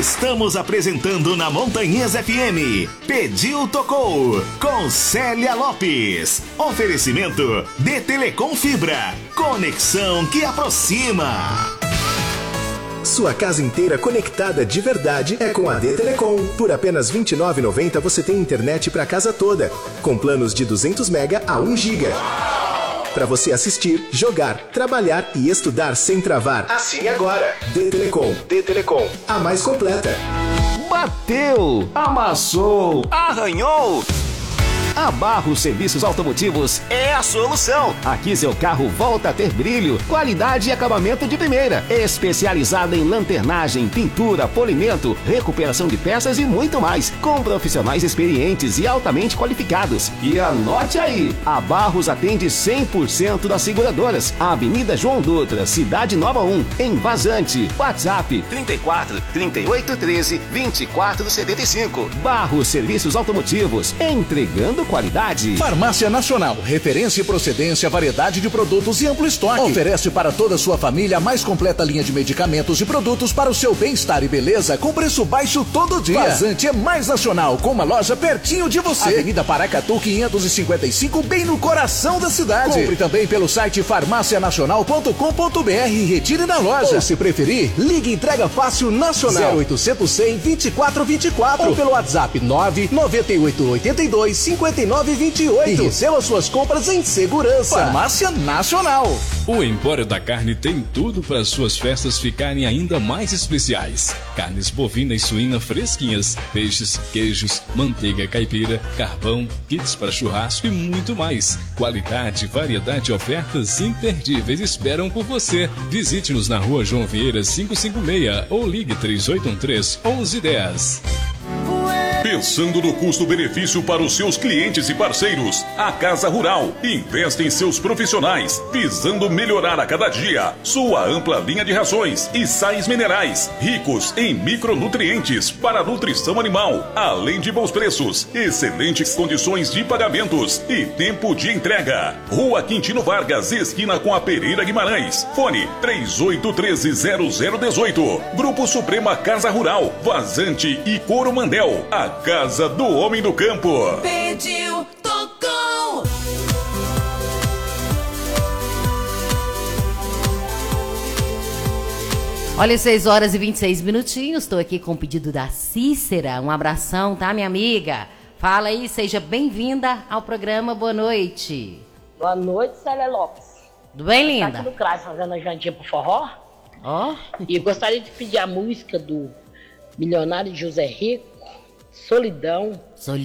Estamos apresentando na Montanhês FM. Pediu, tocou. Com Célia Lopes. Oferecimento de Telecom Fibra. Conexão que aproxima. Sua casa inteira conectada de verdade é com a D Telecom. Por apenas R$ 29,90 você tem internet para a casa toda, com planos de 200 MB a 1 GB. Para você assistir, jogar, trabalhar e estudar sem travar. Assine agora. D Telecom. D Telecom, a mais completa. Bateu, amassou, arranhou. A Barros Serviços Automotivos é a solução. Aqui seu carro volta a ter brilho, qualidade e acabamento de primeira. Especializada em lanternagem, pintura, polimento, recuperação de peças e muito mais. Com profissionais experientes e altamente qualificados. E anote aí, a Barros atende 100% das seguradoras. Avenida João Dutra, Cidade Nova 1, em Vazante. WhatsApp 34 38 13 24 75. Barros Serviços Automotivos, entregando qualidade. Farmácia Nacional, referência e procedência, variedade de produtos e amplo estoque. Oferece para toda a sua família a mais completa linha de medicamentos e produtos para o seu bem-estar e beleza com preço baixo todo dia. Vazante é mais nacional, com uma loja pertinho de você. Avenida Paracatu 555, bem no coração da cidade. Compre também pelo site farmacianacional.com.br e retire na loja. Ou se preferir, ligue entrega fácil nacional 0800 100 2424 ou pelo WhatsApp 99882 5928 e receba suas compras em segurança. Farmácia Nacional. O Empório da Carne tem tudo para suas festas ficarem ainda mais especiais. Carnes bovina e suína fresquinhas, peixes, queijos, manteiga caipira, carvão, kits para churrasco e muito mais. Qualidade, variedade e ofertas imperdíveis esperam por você. Visite-nos na Rua João Vieira 556 ou ligue 3813-1110. Pensando no custo-benefício para os seus clientes e parceiros, a Casa Rural investe em seus profissionais, visando melhorar a cada dia sua ampla linha de rações e sais minerais, ricos em micronutrientes para a nutrição animal, além de bons preços, excelentes condições de pagamentos e tempo de entrega. Rua Quintino Vargas, esquina com a Pereira Guimarães. Fone 3813-0018. Grupo Suprema Casa Rural, Vazante e Coromandel. A Casa do Homem do Campo. Pediu, tocou. Olha, 6 horas e 26 minutinhos. Estou aqui com o pedido da Cícera. Um abração, tá, minha amiga? Fala aí, seja bem-vinda ao programa. Boa noite. Boa noite, Célia Lopes. Tudo bem, linda? Tá aqui no CRAS fazendo a jantinha pro forró. Ó. E eu gostaria de pedir a música do milionário José Rico, Solidão.